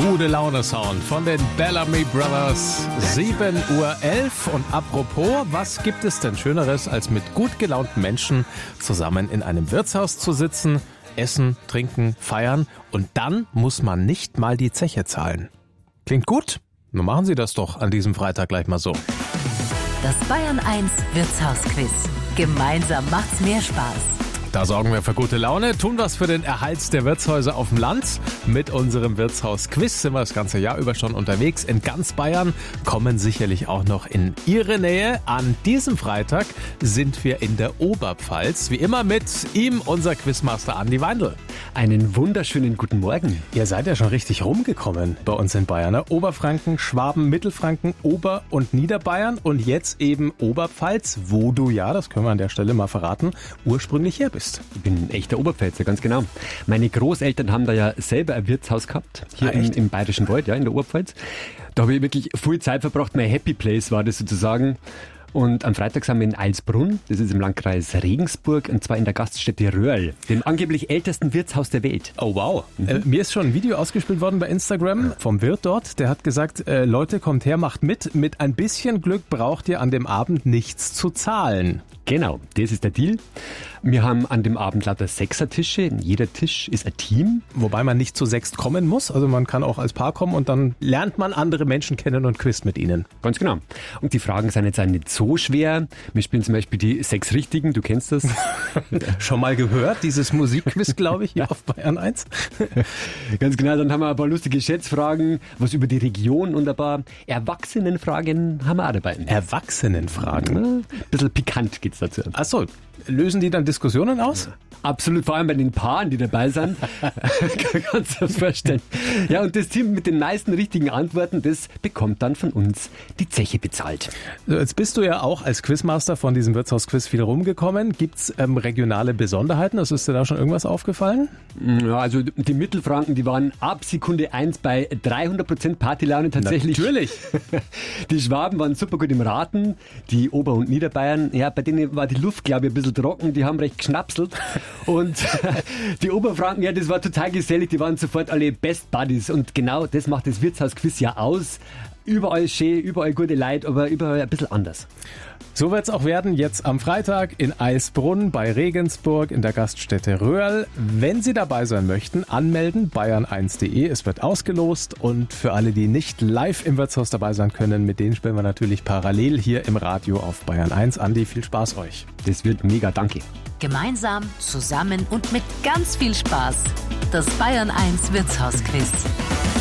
Gute Laune-Sound von den Bellamy Brothers. 7:11 Uhr. Und apropos, was gibt es denn Schöneres, als mit gut gelaunten Menschen zusammen in einem Wirtshaus zu sitzen, essen, trinken, feiern und dann muss man nicht mal die Zeche zahlen. Klingt gut? Nun machen Sie das doch an diesem Freitag gleich mal so. Das Bayern 1 Wirtshausquiz. Gemeinsam macht's mehr Spaß. Da sorgen wir für gute Laune, tun was für den Erhalt der Wirtshäuser auf dem Land. Mit unserem Wirtshaus-Quiz sind wir das ganze Jahr über schon unterwegs in ganz Bayern, kommen sicherlich auch noch in Ihre Nähe. An diesem Freitag sind wir in der Oberpfalz, wie immer mit ihm, unser Quizmaster Andi Weindl. Einen wunderschönen guten Morgen. Ihr seid ja schon richtig rumgekommen bei uns in Bayern. Ne? Oberfranken, Schwaben, Mittelfranken, Ober- und Niederbayern und jetzt eben Oberpfalz, wo du ja, das können wir an der Stelle mal verraten, ursprünglich her bist. Ich bin ein echter Oberpfälzer, ganz genau. Meine Großeltern haben da ja selber ein Wirtshaus gehabt, hier im Bayerischen Wald, ja, in der Oberpfalz. Da habe ich wirklich viel Zeit verbracht. Mein Happy Place war das sozusagen. Und am Freitag sind wir in Eilsbrunn, das ist im Landkreis Regensburg, und zwar in der Gaststätte Röhrl, dem angeblich ältesten Wirtshaus der Welt. Oh wow. Mir ist schon ein Video ausgespielt worden bei Instagram vom Wirt dort. Der hat gesagt, Leute, kommt her, macht mit ein bisschen Glück braucht ihr an dem Abend nichts zu zahlen. Genau, das ist der Deal. Wir haben an dem Abend lauter Sechsertische. Jeder Tisch ist ein Team. Wobei man nicht zu sechst kommen muss. Also man kann auch als Paar kommen und dann lernt man andere Menschen kennen und quizt mit ihnen. Ganz genau. Und die Fragen sind jetzt auch nicht so schwer. Wir spielen zum Beispiel die 6 Richtigen, du kennst das. Schon mal gehört, dieses Musikquiz, glaube ich, hier auf Bayern 1. Ganz genau, dann haben wir ein paar lustige Schätzfragen, was über die Region und ein paar Erwachsenenfragen haben wir auch dabei. Erwachsenenfragen? Ja, ein bisschen pikant geht's dazu. Ach so, lösen die dann Diskussionen aus? Absolut, vor allem bei den Paaren, die dabei sind. Kannst du das vorstellen. Ja, und das Team mit den meisten richtigen Antworten, das bekommt dann von uns die Zeche bezahlt. So, jetzt bist du ja auch als Quizmaster von diesem Wirtshausquiz viel rumgekommen. Gibt's regionale Besonderheiten? Also ist dir da schon irgendwas aufgefallen? Ja, also die Mittelfranken, die waren ab Sekunde 1 bei 300% Partylaune tatsächlich. Natürlich. Die Schwaben waren super gut im Raten. Die Ober- und Niederbayern, ja, bei denen war die Luft, glaube ich, ein bisschen trocken. Die haben recht geschnapselt. Und die Oberfranken, ja, das war total gesellig. Die waren sofort alle Best Buddies. Und genau das macht das Wirtshausquiz ja aus. Überall schön, überall gute Leute, aber überall ein bisschen anders. So wird's auch werden jetzt am Freitag in Eilsbrunn bei Regensburg in der Gaststätte Röhrl. Wenn Sie dabei sein möchten, anmelden, bayern1.de. Es wird ausgelost und für alle, die nicht live im Wirtshaus dabei sein können, mit denen spielen wir natürlich parallel hier im Radio auf Bayern 1. Andi, viel Spaß euch. Das wird mega, danke. Gemeinsam, zusammen und mit ganz viel Spaß. Das Bayern 1 Wirtshausquiz.